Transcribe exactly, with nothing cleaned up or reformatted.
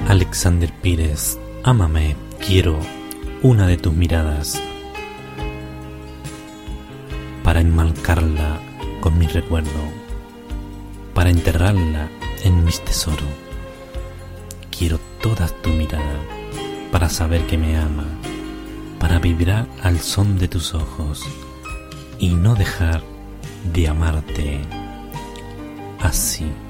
Alexander Pires, ámame, quiero una de tus miradas para enmarcarla con mi recuerdo, para enterrarla en mis tesoros. Quiero toda tu mirada para saber que me ama, para vibrar al son de tus ojos y no dejar de amarte así.